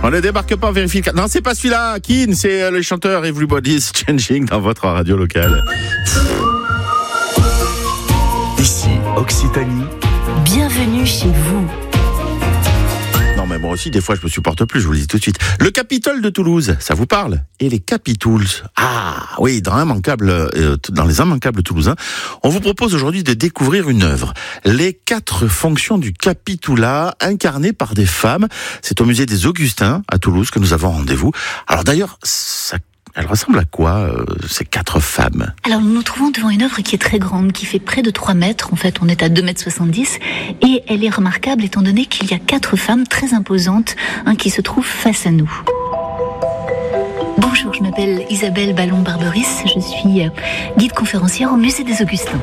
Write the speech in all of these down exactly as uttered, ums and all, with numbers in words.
On ne débarque pas, on vérifie. Non, c'est pas celui-là. Keane, c'est le chanteur Everybody's Changing dans votre radio locale. Ici, Occitanie. Bienvenue chez vous. Non, mais moi aussi, des fois, je me supporte plus, je vous le dis tout de suite. Le Capitole de Toulouse, ça vous parle? Et les Capitools. Ah, oui, dans, immanquable, euh, dans les immanquables toulousains, on vous propose aujourd'hui de découvrir une œuvre. Les quatre fonctions du Capitoulat, incarnées par des femmes. C'est au musée des Augustins, à Toulouse, que nous avons rendez-vous. Alors d'ailleurs, ça Elle ressemble à quoi, euh, ces quatre femmes? Alors nous nous trouvons devant une œuvre qui est très grande, qui fait près de trois mètres. En fait, on est à deux mètres soixante-dix. Et elle est remarquable étant donné qu'il y a quatre femmes très imposantes hein, qui se trouvent face à nous. Bonjour, je m'appelle Isabelle Ballon-Barberis. Je suis euh, guide conférencière au musée des Augustins.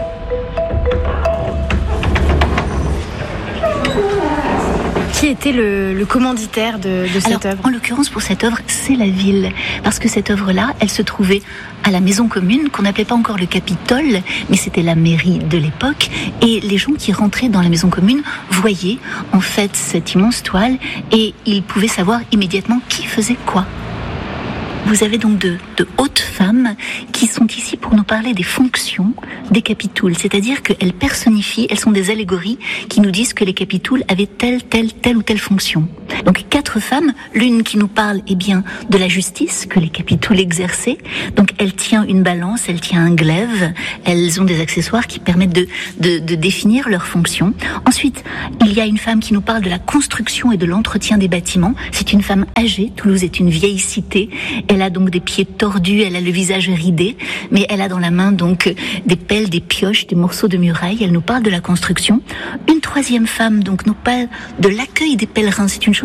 Qui était le, le commanditaire de, de cette Alors, œuvre? En l'occurrence, pour cette œuvre, c'est la ville. Parce que cette œuvre-là, elle se trouvait à la maison commune, qu'on n'appelait pas encore le Capitole, mais c'était la mairie de l'époque. Et les gens qui rentraient dans la maison commune voyaient, en fait, cette immense toile et ils pouvaient savoir immédiatement qui faisait quoi. Vous avez donc de, de hautes femmes qui sont ici pour nous parler des fonctions des capitouls. C'est-à-dire qu'elles personnifient, elles sont des allégories qui nous disent que les capitouls avaient telle, telle, telle ou telle fonction. Donc quatre femmes, l'une qui nous parle eh bien, de la justice que les capitouls exerçaient. Donc elle tient une balance, elle tient un glaive, elles ont des accessoires qui permettent de, de, de définir leurs fonctions. Ensuite, il y a une femme qui nous parle de la construction et de l'entretien des bâtiments. C'est une femme âgée, Toulouse est une vieille cité. Elle a donc des pieds tordus, elle a le visage ridé, mais elle a dans la main donc des pelles, des pioches, des morceaux de muraille. Elle nous parle de la construction. Une troisième femme donc nous parle de l'accueil des pèlerins. C'est une chose